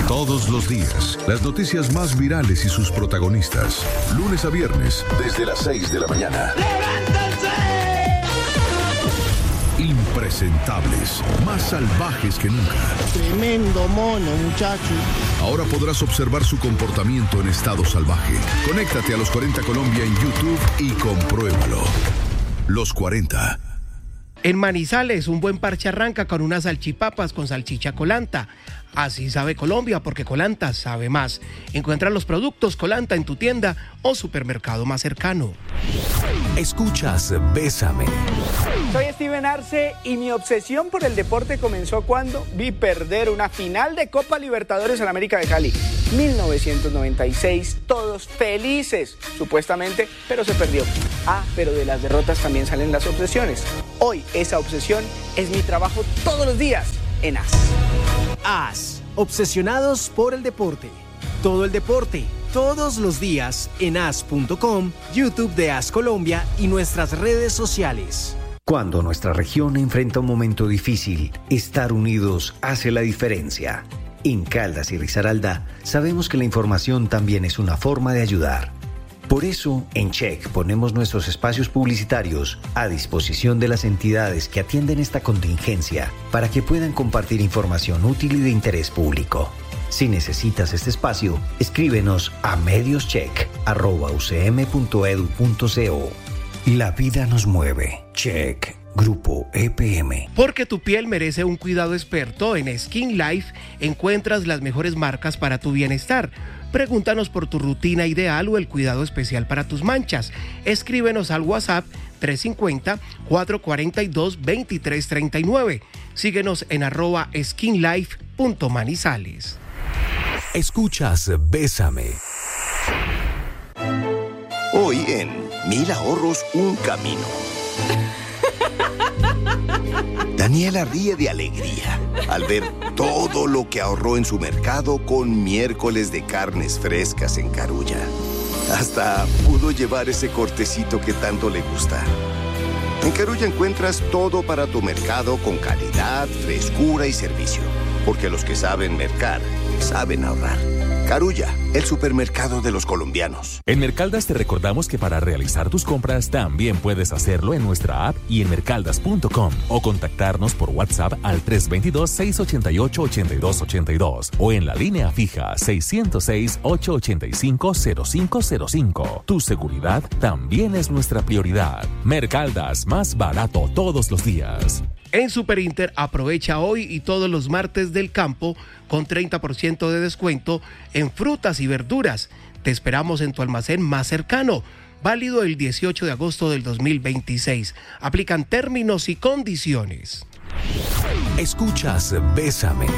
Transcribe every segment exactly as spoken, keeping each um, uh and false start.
Todos los días, las noticias más virales y sus protagonistas. Lunes a viernes, desde las seis de la mañana. ¡Levántense! Impresentables, más salvajes que nunca. Tremendo mono, muchacho. Ahora podrás observar su comportamiento en estado salvaje. Conéctate a Los cuarenta Colombia en YouTube y compruébalo. Los cuarenta. En Manizales, un buen parche arranca con unas salchipapas con salchicha Colanta. Así sabe Colombia, porque Colanta sabe más. Encuentra los productos Colanta en tu tienda o supermercado más cercano. Escuchas Bésame. Soy Steven Arce y mi obsesión por el deporte comenzó cuando vi perder una final de Copa Libertadores en América de Cali. mil novecientos noventa y seis, todos felices, supuestamente, pero se perdió. Ah, pero de las derrotas también salen las obsesiones. Hoy esa obsesión es mi trabajo todos los días en A S. A S, obsesionados por el deporte. Todo el deporte, todos los días en A S punto com, YouTube de A S Colombia y nuestras redes sociales. Cuando nuestra región enfrenta un momento difícil, estar unidos hace la diferencia. En Caldas y Risaralda sabemos que la información también es una forma de ayudar. Por eso, en Check ponemos nuestros espacios publicitarios a disposición de las entidades que atienden esta contingencia para que puedan compartir información útil y de interés público. Si necesitas este espacio, escríbenos a medioscheck arroba u c m punto e d u punto co. La vida nos mueve. Check. Grupo E P M. Porque tu piel merece un cuidado experto, en Skin Life encuentras las mejores marcas para tu bienestar. Pregúntanos por tu rutina ideal o el cuidado especial para tus manchas. Escríbenos al WhatsApp tres cinco cero, cuatro cuatro dos, dos tres tres nueve. Síguenos en arroba skinlife.manizales. Escuchas Bésame. Hoy en Mil Ahorros, un camino. Daniela ríe de alegría al ver todo lo que ahorró en su mercado con miércoles de carnes frescas en Carulla. Hasta pudo llevar ese cortecito que tanto le gusta. En Carulla encuentras todo para tu mercado con calidad, frescura y servicio. Porque los que saben mercar, saben ahorrar. Carulla, el supermercado de los colombianos. En Mercaldas te recordamos que para realizar tus compras también puedes hacerlo en nuestra app y en mercaldas punto com o contactarnos por WhatsApp al tres dos dos, seis ocho ocho, ocho dos ocho dos o en la línea fija seis cero seis, ocho ocho cinco, cero cinco cero cinco. Tu seguridad también es nuestra prioridad. Mercaldas, más barato todos los días. En Superinter aprovecha hoy y todos los martes del campo con treinta por ciento de descuento en frutas y verduras. Te esperamos en tu almacén más cercano. Válido el dieciocho de agosto del dos mil veintiséis. Aplican términos y condiciones. Escuchas Bésame.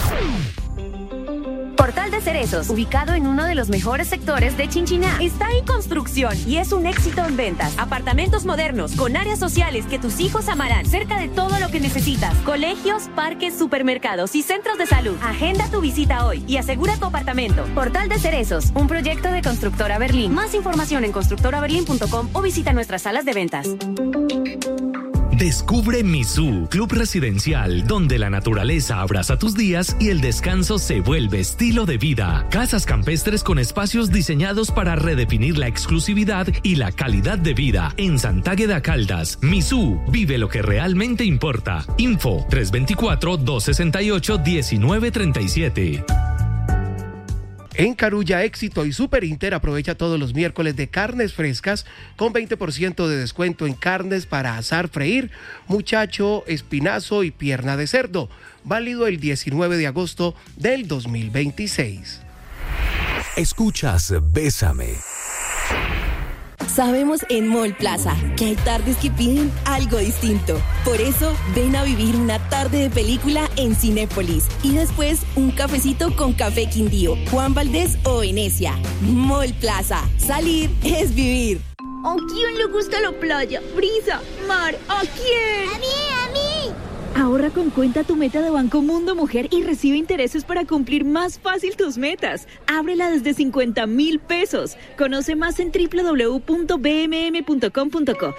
Portal de Cerezos, ubicado en uno de los mejores sectores de Chinchiná. Está en construcción y es un éxito en ventas. Apartamentos modernos con áreas sociales que tus hijos amarán, cerca de todo lo que necesitas. Colegios, parques, supermercados y centros de salud. Agenda tu visita hoy y asegura tu apartamento. Portal de Cerezos, un proyecto de Constructora Berlín. Más información en constructora berlín punto com o visita nuestras salas de ventas. Descubre Misú, club residencial, donde la naturaleza abraza tus días y el descanso se vuelve estilo de vida. Casas campestres con espacios diseñados para redefinir la exclusividad y la calidad de vida. En Santágueda, Caldas, Misú, vive lo que realmente importa. Info tres dos cuatro, dos seis ocho, uno nueve tres siete. En Carulla, Éxito y Superinter aprovecha todos los miércoles de carnes frescas con veinte por ciento de descuento en carnes para asar, freír, muchacho, espinazo y pierna de cerdo. Válido el diecinueve de agosto del dos mil veintiséis. Escuchas Bésame. Sabemos en Mall Plaza que hay tardes que piden algo distinto. Por eso, ven a vivir una tarde de película en Cinépolis y después un cafecito con Café Quindío, Juan Valdés o Venecia. Mall Plaza. Salir es vivir. ¿A quién le gusta la playa, brisa, mar? ¿A quién? ¡A mí, a mí! Ahorra con Cuenta Tu Meta de Banco Mundo Mujer y recibe intereses para cumplir más fácil tus metas. Ábrela desde cincuenta mil pesos. Conoce más en doble u doble u doble u punto b m m punto com punto co.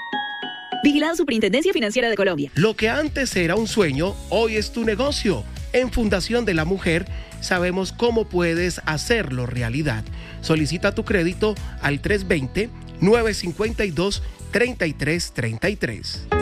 Vigilada Superintendencia Financiera de Colombia. Lo que antes era un sueño, hoy es tu negocio. En Fundación de la Mujer sabemos cómo puedes hacerlo realidad. Solicita tu crédito al tres dos cero, nueve cinco dos, tres tres tres tres.